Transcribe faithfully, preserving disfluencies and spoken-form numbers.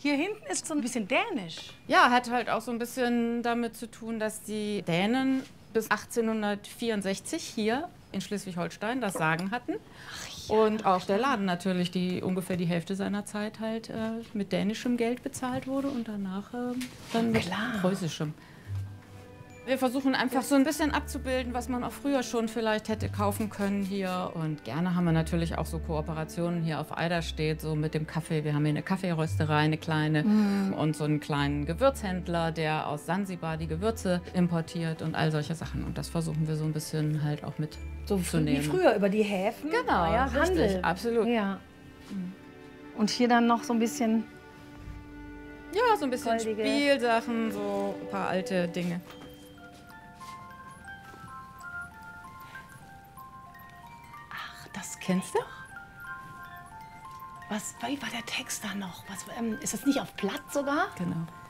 Hier hinten ist so ein bisschen dänisch. Ja, hat halt auch so ein bisschen damit zu tun, dass die Dänen bis achtzehnhundertvierundsechzig hier in Schleswig-Holstein das Sagen hatten. Ach ja, und auch der Laden natürlich, die ungefähr die Hälfte seiner Zeit halt äh, mit dänischem Geld bezahlt wurde und danach äh, dann mit Klar. preußischem. Wir versuchen einfach so ein bisschen abzubilden, was man auch früher schon vielleicht hätte kaufen können hier. Und gerne haben wir natürlich auch so Kooperationen hier auf Eiderstedt, so mit dem Kaffee. Wir haben hier eine Kaffeerösterei, eine kleine, mm. und so einen kleinen Gewürzhändler, der aus Sansibar die Gewürze importiert und all solche Sachen. Und das versuchen wir so ein bisschen halt auch mitzunehmen. So wie früher über die Häfen. Genau, ja, richtig, Handel. absolut. Ja. Und hier dann noch so ein bisschen... Ja, so ein bisschen goldige Spielsachen, so ein paar alte Dinge. Das kennst du? Was, wie war der Text da noch? Was, ähm, ist das nicht auf Platt sogar? Genau.